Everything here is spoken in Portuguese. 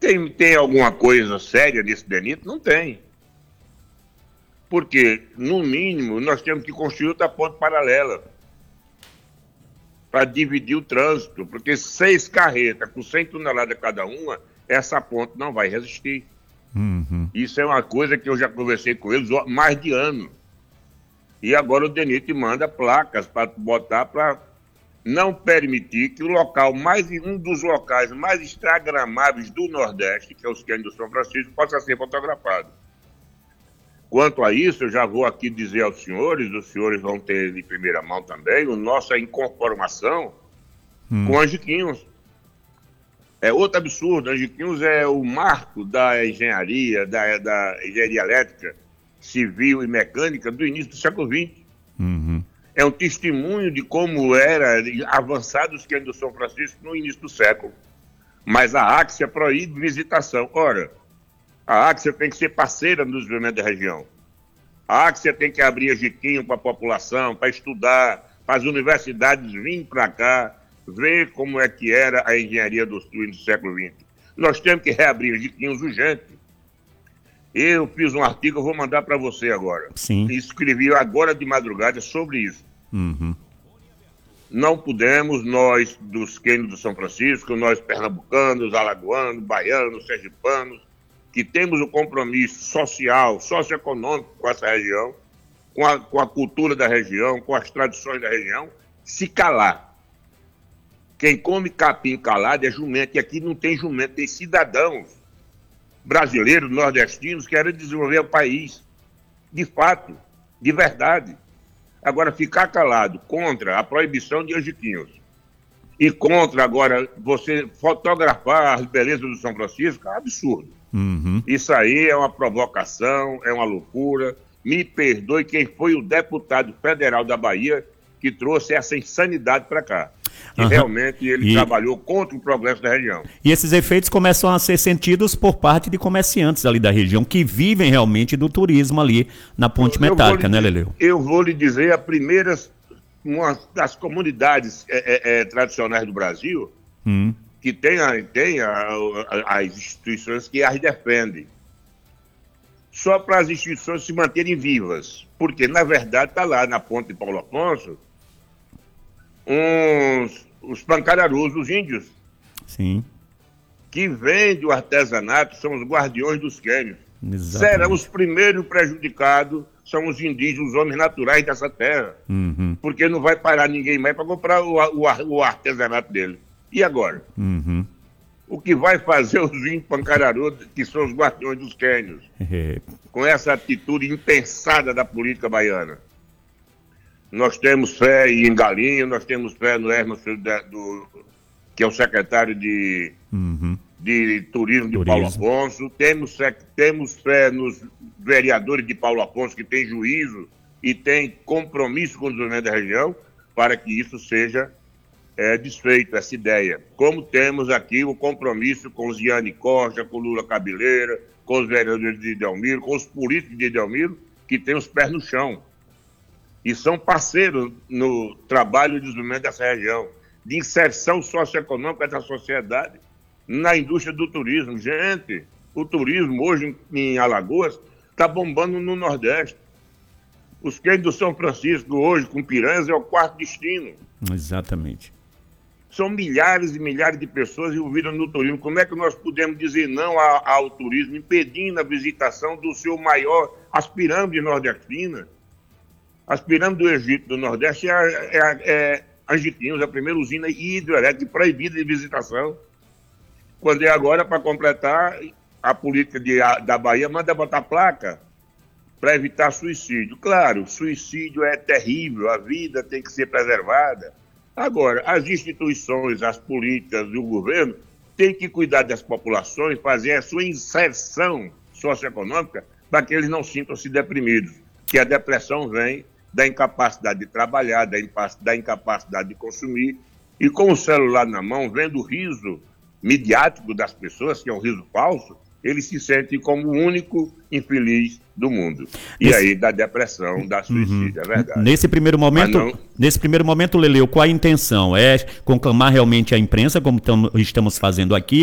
Tem alguma coisa séria nesse DENIT? Não tem. Porque, no mínimo, nós temos que construir outra ponte paralela para dividir o trânsito, porque 6 carretas com 100 toneladas cada uma, essa ponte não vai resistir. Uhum. Isso é uma coisa que eu já conversei com eles há mais de ano. E agora o DENIT manda placas para botar para não permitir que um dos locais mais instagramáveis do Nordeste, que é os cânions do São Francisco, possa ser fotografado. Quanto a isso, eu já vou aqui dizer aos senhores, os senhores vão ter de primeira mão também, a nossa inconformação com Angiquinhos. É outro absurdo. Angiquinhos é o marco da engenharia, da engenharia elétrica, civil e mecânica do início do século XX. Uhum. É um testemunho de como era avançado os cânions do São Francisco no início do século. Mas a Áxia proíbe visitação. Ora, a Áxia tem que ser parceira no desenvolvimento da região. A Áxia tem que abrir Angiquinho para a população, para estudar, para as universidades virem para cá, ver como é que era a engenharia do século XX. Nós temos que reabrir Angiquinhos urgente. Eu fiz um artigo, eu vou mandar para você agora. Sim. Escrevi agora de madrugada sobre isso. Uhum. Não podemos, nós dos cânions do São Francisco, nós pernambucanos, alagoanos, baianos, sergipanos, que temos o compromisso social, socioeconômico com essa região, com a cultura da região, com as tradições da região, se calar. Quem come capim calado é jumento, e aqui não tem jumento, tem cidadãos brasileiros, nordestinos, que querem desenvolver o país, de fato, de verdade. Agora, ficar calado contra a proibição de Angiquinhos e contra, agora, você fotografar as belezas do São Francisco, é um absurdo. Uhum. Isso aí é uma provocação, é uma loucura. Me perdoe quem foi o deputado federal da Bahia que trouxe essa insanidade para cá. Que realmente ele trabalhou contra o progresso da região. E esses efeitos começam a ser sentidos por parte de comerciantes ali da região, que vivem realmente do turismo ali na ponte metálica, né, Leleu? Eu vou lhe dizer, uma das comunidades tradicionais do Brasil, que tem as instituições que as defendem. Só para as instituições se manterem vivas. Porque, na verdade, está lá na ponte de Paulo Afonso os pancararus, os índios. Sim. Que vendem o artesanato, são os guardiões dos cânions. Exatamente. Serão os primeiros prejudicados, são os indígenas, os homens naturais dessa terra. Uhum. Porque não vai parar ninguém mais para comprar o artesanato dele. E agora? Uhum. O que vai fazer os índios pancararus, que são os guardiões dos cânions, com essa atitude impensada da política baiana? Nós temos fé em Galinho, nós temos fé no Hermes, que é o secretário de Turismo de Paulo Afonso, temos fé nos vereadores de Paulo Afonso, que têm juízo e têm compromisso com o desenvolvimento da região, para que isso seja desfeito, essa ideia. Como temos aqui o compromisso com os Ziane Costa, com Lula Cabeleira, com os vereadores de Delmiro, com os políticos de Delmiro, que têm os pés no chão. E são parceiros no trabalho de desenvolvimento dessa região, de inserção socioeconômica da sociedade na indústria do turismo. Gente, o turismo hoje em Alagoas está bombando no Nordeste. Os cânions do São Francisco hoje, com Piranhas, é o 4º destino. Exatamente. São milhares e milhares de pessoas envolvidas no turismo. Como é que nós podemos dizer não ao turismo, impedindo a visitação do seu maior, as pirâmides nordestinas? As pirâmides do Egito, do Nordeste, Angiquinhos, a primeira usina hidrelétrica proibida de visitação. Quando é agora, para completar, a política da Bahia manda botar placa para evitar suicídio. Claro, suicídio é terrível, a vida tem que ser preservada. Agora, as instituições, as políticas e o governo têm que cuidar das populações, fazer a sua inserção socioeconômica para que eles não sintam-se deprimidos. Que a depressão vem da incapacidade de trabalhar, da incapacidade de consumir, e com o celular na mão, vendo o riso midiático das pessoas, que é um riso falso, eles se sentem como o único infeliz do mundo. E aí da depressão, da suicídio, é verdade. Nesse primeiro momento, Leleu, qual a intenção? É conclamar realmente a imprensa, como estamos fazendo aqui,